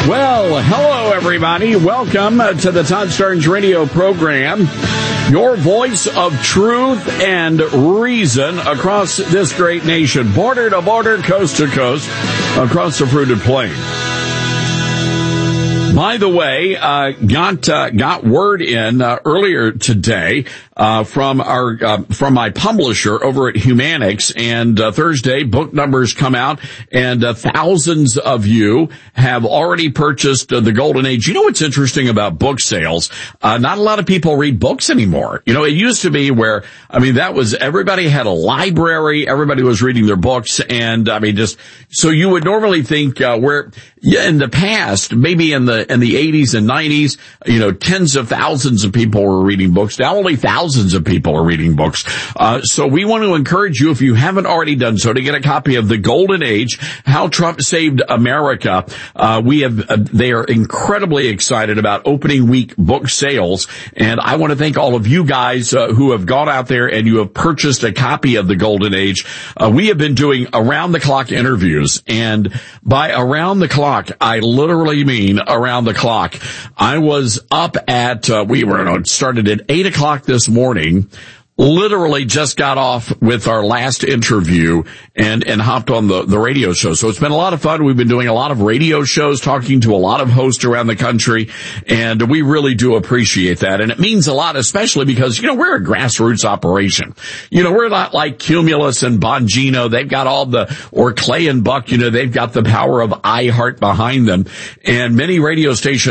Well, hello, everybody. Welcome to the Todd Starnes radio program, your voice of truth and reason across this great nation, border to border, coast to coast, across the fruited plain. By the way, got word in earlier today from my publisher over at Humanics, and Thursday book numbers come out, and thousands of you have already purchased The Golden Age. You know what's interesting about book sales? Not a lot of people read books anymore. You know, it used to be where, that was, everybody had a library, everybody was reading their books, and so you would normally think where in the past, maybe in the 80s and 90s, tens of thousands of people were reading books. Now only thousands of people are reading books. So we want to encourage you, if you haven't already done so, to get a copy of The Golden Age, How Trump Saved America. They are incredibly excited about opening week book sales. And I want to thank all of you guys who have gone out there and you have purchased a copy of The Golden Age. We have been doing around the clock interviews, and by around the clock, I literally mean around the clock. I was up at, started at 8 o'clock this morning, literally just got off with our last interview and hopped on the radio show. So it's been a lot of fun. We've been doing a lot of radio shows, talking to a lot of hosts around the country, and we really do appreciate that. And it means a lot, especially because, we're a grassroots operation. We're not like Cumulus and Bongino. They've got or Clay and Buck, they've got the power of iHeart behind them. And many radio stations